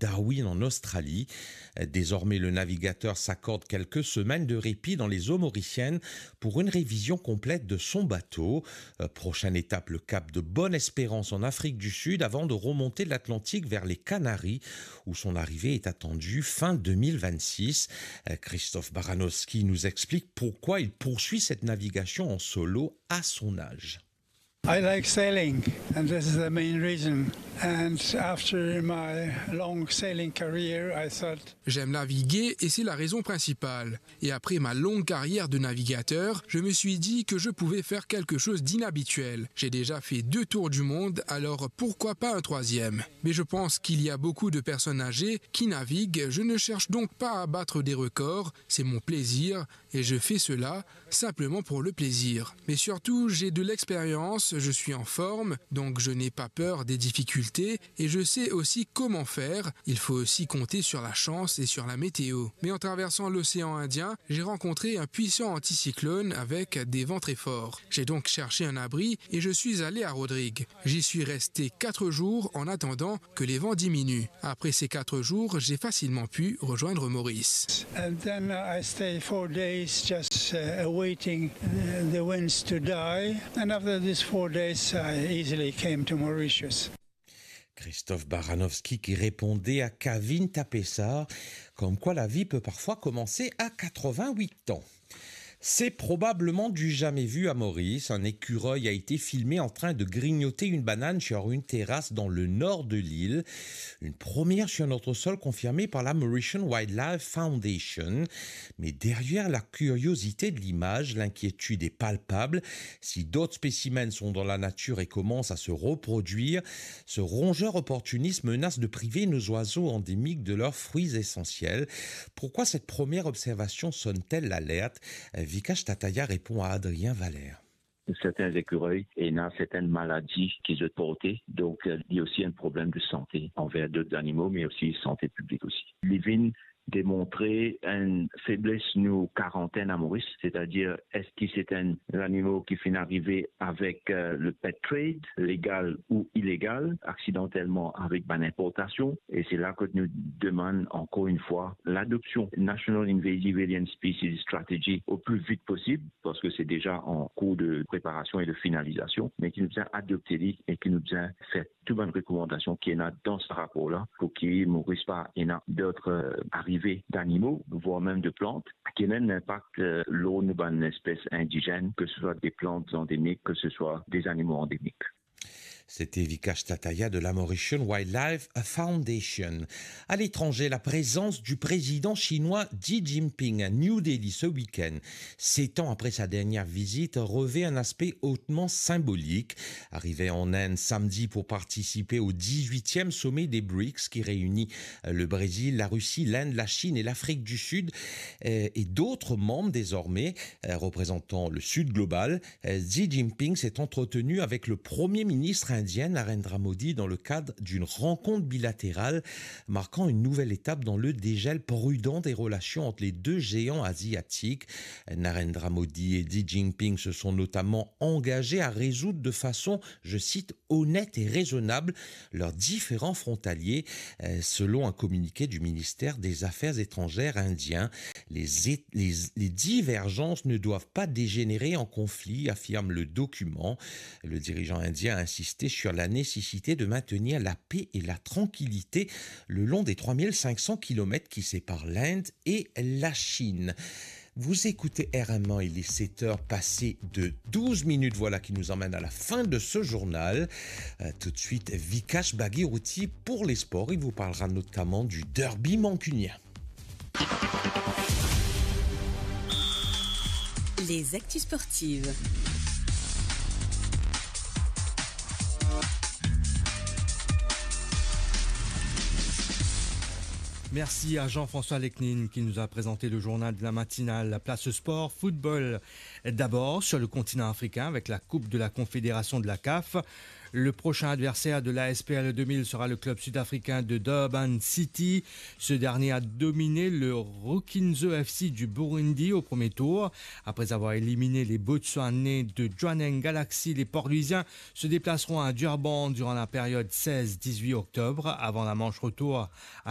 Darwin en Australie. Désormais, le navigateur s'accorde quelques semaines de répit dans les eaux mauriciennes pour une révision complète de son bateau. Prochaine étape, le cap de Bonne-Espérance en Afrique du Sud avant de remonter l'Atlantique vers les Canaries où son arrivée est attendue fin 2026. Christophe Baranowski nous explique pourquoi il poursuit cette navigation en solo à son âge. I like sailing, and this is the main reason. And after my long sailing career, I thought... J'aime naviguer et c'est la raison principale. Et après ma longue carrière de navigateur, je me suis dit que je pouvais faire quelque chose d'inhabituel. J'ai déjà fait 2 tours du monde, alors pourquoi pas un 3e? Mais je pense qu'il y a beaucoup de personnes âgées qui naviguent. Je ne cherche donc pas à battre des records, c'est mon plaisir et je fais cela simplement pour le plaisir. Mais surtout, j'ai de l'expérience. Je suis en forme, donc je n'ai pas peur des difficultés et je sais aussi comment faire. Il faut aussi compter sur la chance et sur la météo. Mais en traversant l'océan Indien, j'ai rencontré un puissant anticyclone avec des vents très forts. J'ai donc cherché un abri et je suis allé à Rodrigue. J'y suis resté 4 jours en attendant que les vents diminuent. Après ces 4 jours, j'ai facilement pu rejoindre Maurice. And then I stayed 4 days just awaiting the winds to die. And after these 4 days, I easily came to Mauritius. Christophe Baranowski qui répondait à Kavin Tapessar, comme quoi la vie peut parfois commencer à 88 ans. C'est probablement du jamais vu à Maurice. Un écureuil a été filmé en train de grignoter une banane sur une terrasse dans le nord de l'île. Une première sur notre sol confirmée par la Mauritian Wildlife Foundation. Mais derrière la curiosité de l'image, l'inquiétude est palpable. Si d'autres spécimens sont dans la nature et commencent à se reproduire, ce rongeur opportuniste menace de priver nos oiseaux endémiques de leurs fruits essentiels. Pourquoi cette première observation sonne-t-elle l'alerte ? Vikash Tataya répond à Adrien Valère. Certains écureuils et ont certaines maladies qu'ils ont portées. Donc, il y a aussi un problème de santé envers d'autres animaux, mais aussi santé publique aussi. Livin démontrer une faiblesse nous quarantaine à Maurice, c'est-à-dire est-ce que c'est un animal qui finit arriver avec le pet trade, légal ou illégal, accidentellement avec une importation, et c'est là que nous demandons encore une fois l'adoption National Invasive Alien Species Strategy au plus vite possible, parce que c'est déjà en cours de préparation et de finalisation, mais qui nous a adopté et qui nous a fait toute bonne recommandation qui est dans ce rapport-là pour qu'il ne mourisse pas et d'autres arrivées d'animaux, voire même de plantes, qui ont un impact l'eau d'une espèce indigène, que ce soit des plantes endémiques, que ce soit des animaux endémiques. C'était Vikash Tataya de la Mauritian Wildlife Foundation. À l'étranger, la présence du président chinois Xi Jinping à New Delhi ce week-end, 7 ans après sa dernière visite, revêt un aspect hautement symbolique. Arrivé en Inde samedi pour participer au 18e sommet des BRICS qui réunit le Brésil, la Russie, l'Inde, la Chine et l'Afrique du Sud et d'autres membres désormais représentant le Sud global, Xi Jinping s'est entretenu avec le Premier ministre indien Narendra Modi dans le cadre d'une rencontre bilatérale marquant une nouvelle étape dans le dégel prudent des relations entre les deux géants asiatiques. Narendra Modi et Xi Jinping se sont notamment engagés à résoudre de façon, je cite, honnête et raisonnable leurs différends frontaliers. Selon un communiqué du ministère des Affaires étrangères indien, les divergences ne doivent pas dégénérer en conflit, affirme le document. Le dirigeant indien a insisté sur la nécessité de maintenir la paix et la tranquillité le long des 3500 km qui séparent l'Inde et la Chine. Vous écoutez RMA, il est 7h passées de 12 minutes, voilà qui nous emmène à la fin de ce journal. Tout de suite, Vikash Bagirouti pour les sports. Il vous parlera notamment du derby mancunien. Les actus sportives. Merci à Jean-François Lecnine qui nous a présenté le journal de la matinale. La place sport, football. D'abord sur le continent africain avec la Coupe de la Confédération de la CAF. Le prochain adversaire de la SPL 2000 sera le club sud-africain de Durban City. Ce dernier a dominé le Rukinzo FC du Burundi au premier tour. Après avoir éliminé les Botswanais de Jwaneng Galaxy, les Port-Louisiens se déplaceront à Durban durant la période 16-18 octobre avant la manche retour